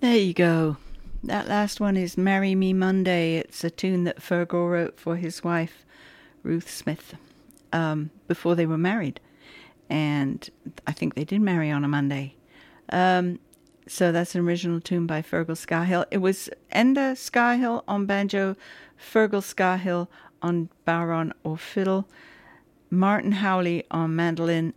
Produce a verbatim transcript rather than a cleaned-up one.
There you go. That last one is Marry Me Monday. It's a tune that Fergal wrote for his wife, Ruth Smith, um, before they were married. And I think they did marry on a Monday. Um, so that's an original tune by Fergal Scahill. It was Enda Scahill on banjo, Fergal Scahill on baron or fiddle, Martin Howley on mandolin,